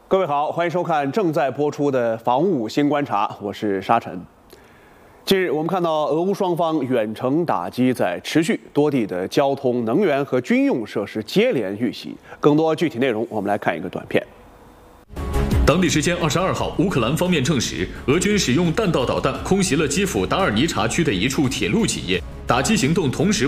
各位好，欢迎收看正在播出的《防务新观察》，我是沙尘。近日，我们看到俄乌双方远程打击在持续，多地的交通、能源和军用设施接连遇袭。更多具体内容，我们来看一个短片。 当地时间22号，乌克兰方面证实，俄军使用弹道导弹空袭了基辅达尔尼察区的一处铁路企业，打击行动同时